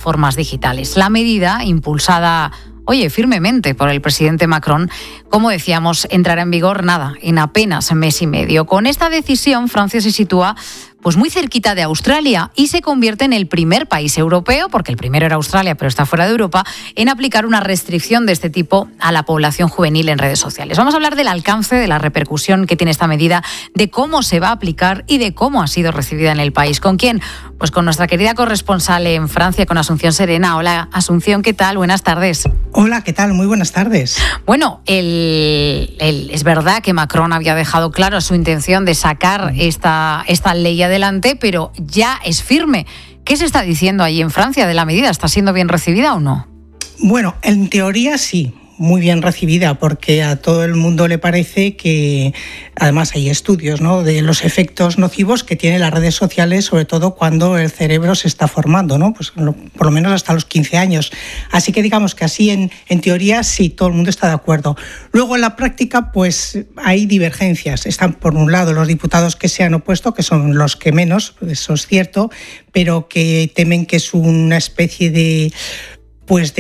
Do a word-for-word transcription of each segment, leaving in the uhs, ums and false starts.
plataformas digitales. La medida, impulsada, oye, firmemente por el presidente Macron, como decíamos, entrará en vigor nada, en apenas mes y medio. Con esta decisión, Francia se sitúa pues muy cerquita de Australia y se convierte en el primer país europeo, porque el primero era Australia, pero está fuera de Europa, en aplicar una restricción de este tipo a la población juvenil en redes sociales. Vamos a hablar del alcance, de la repercusión que tiene esta medida, de cómo se va a aplicar y de cómo ha sido recibida en el país. ¿Con quién? Pues con nuestra querida corresponsal en Francia, con Asunción Serena. Hola, Asunción, ¿qué tal? Buenas tardes. Hola, ¿qué tal? Muy buenas tardes. Bueno, el, el, es verdad que Macron había dejado claro su intención de sacar esta, esta ley adelante, pero ya es firme. ¿Qué se está diciendo allí en Francia de la medida? ¿Está siendo bien recibida o no? Bueno, en teoría sí, muy bien recibida, porque a todo el mundo le parece que, además hay estudios, ¿no?, de los efectos nocivos que tienen las redes sociales, sobre todo cuando el cerebro se está formando, ¿no?, pues por lo menos hasta los quince años. Así que digamos que así en, en teoría sí, todo el mundo está de acuerdo. Luego en la práctica pues hay divergencias. Están por un lado los diputados que se han opuesto, que son los que menos, eso es cierto, pero que temen que es una especie de pues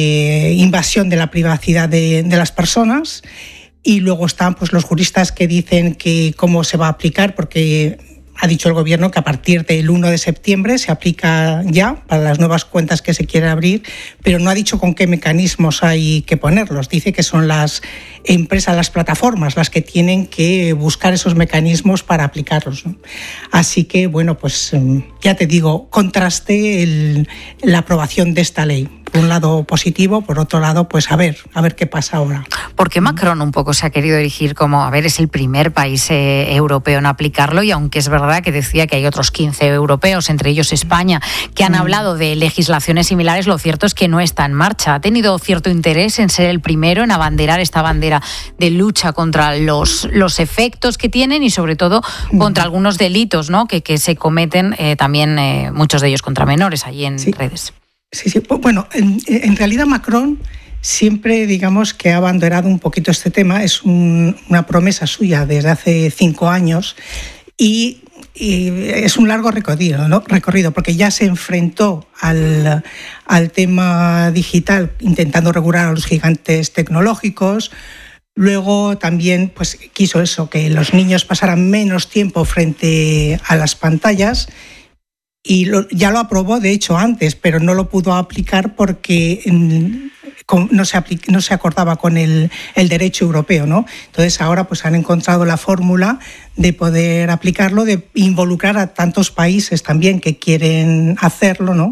de invasión de la privacidad de, de las personas. Y luego están pues los juristas que dicen que cómo se va a aplicar, porque ha dicho el gobierno que a partir del uno de septiembre se aplica ya para las nuevas cuentas que se quieren abrir, pero no ha dicho con qué mecanismos hay que ponerlos. Dice que son las empresas, las plataformas, las que tienen que buscar esos mecanismos para aplicarlos, ¿no? Así que, bueno, pues ya te digo, contraste el, la aprobación de esta ley. Por un lado positivo, por otro lado, pues a ver, a ver qué pasa ahora. Porque Macron un poco se ha querido erigir como, a ver, es el primer país eh, europeo en aplicarlo, y aunque es verdad que decía que hay otros quince europeos, entre ellos España, que han mm. hablado de legislaciones similares, lo cierto es que no está en marcha. Ha tenido cierto interés en ser el primero en abanderar esta bandera de lucha contra los, los efectos que tienen y sobre todo contra mm. algunos delitos, ¿no?, que, que se cometen eh, también, eh, muchos de ellos contra menores, allí en sí. redes. Sí, sí. Bueno, en, en realidad Macron siempre, digamos, que ha abanderado un poquito este tema. Es un, una promesa suya desde hace cinco años y, y es un largo recorrido, ¿no? recorrido, porque ya se enfrentó al, al tema digital intentando regular a los gigantes tecnológicos. Luego también pues, quiso eso, que los niños pasaran menos tiempo frente a las pantallas. Y lo, ya lo aprobó, de hecho, antes, pero no lo pudo aplicar porque no se, aplica, no se acordaba con el, el derecho europeo, ¿no? Entonces ahora pues han encontrado la fórmula de poder aplicarlo, de involucrar a tantos países también que quieren hacerlo, ¿no?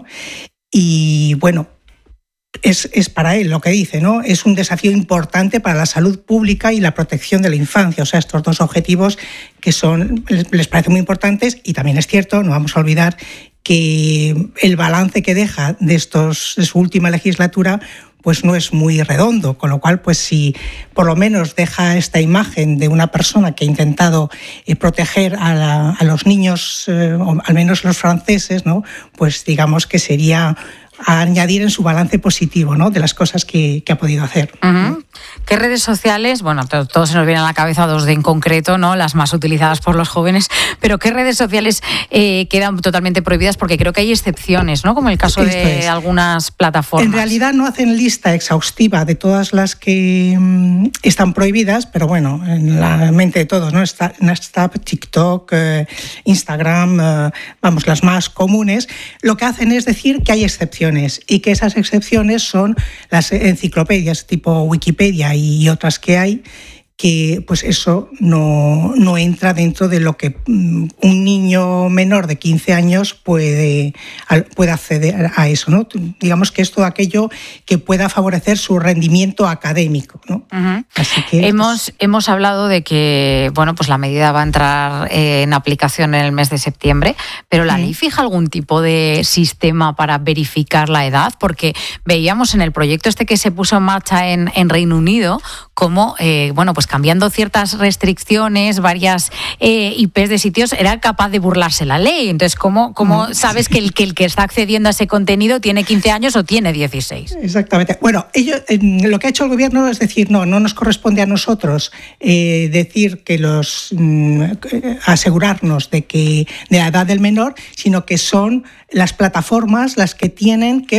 Y bueno, es, es para él lo que dice, ¿no? Es un desafío importante para la salud pública y la protección de la infancia. O sea, estos dos objetivos que son, les parecen muy importantes, y también es cierto, no vamos a olvidar que el balance que deja de, estos, de su última legislatura pues no es muy redondo, con lo cual pues si por lo menos deja esta imagen de una persona que ha intentado eh, proteger a, la, a los niños, eh, o al menos los franceses, ¿no?, pues digamos que sería a añadir en su balance positivo, ¿no?, de las cosas que, que ha podido hacer. Uh-huh. ¿Qué redes sociales? Bueno, todos se nos vienen a la cabeza dos de en concreto, ¿no?, las más utilizadas por los jóvenes, pero ¿qué redes sociales eh, quedan totalmente prohibidas? Porque creo que hay excepciones, ¿no?, como el caso Esto de es. algunas plataformas. En realidad no hacen lista exhaustiva de todas las que mm, están prohibidas, pero bueno, en la mente de todos, ¿no?, está Snapchat, TikTok, eh, Instagram, eh, vamos, las más comunes. Lo que hacen es decir que hay excepciones, y que esas excepciones son las enciclopedias tipo Wikipedia y otras que hay, que pues eso no, no entra dentro de lo que un niño menor de quince años puede, puede acceder a eso, ¿no? Digamos que es todo aquello que pueda favorecer su rendimiento académico, ¿no? Uh-huh. Así que hemos, pues... hemos hablado de que bueno, pues la medida va a entrar en aplicación en el mes de septiembre, pero ¿la ley fija algún tipo de sistema para verificar la edad? Porque veíamos en el proyecto este que se puso en marcha en, en Reino Unido cómo, eh, bueno, pues cambiando ciertas restricciones, varias eh, I Pes de sitios, era capaz de burlarse la ley. Entonces, ¿cómo, cómo sabes que el, que el que está accediendo a ese contenido tiene quince años o tiene dieciséis? Exactamente. Bueno, ellos, eh, lo que ha hecho el gobierno es decir, no, no nos corresponde a nosotros eh, decir que los mm, asegurarnos de que de la edad del menor, sino que son las plataformas las que tienen que